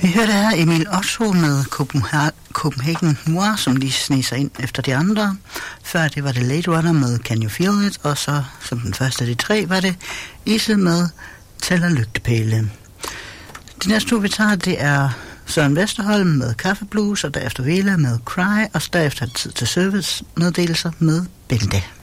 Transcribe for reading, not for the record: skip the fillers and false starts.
Vi hørte her Emil Otto med Copenhagen Noir, som lige sneg sig ind efter de andre. Før det var det Late Runner med Can You Feel It, og så som den første af de tre var det Isel med Tæller Lygtepæle. De næste to vi tager, det er Søren Vesterholm med Kaffeblues, og derefter Vela med Cry, og derefter tid til servicemeddelelser med Bente.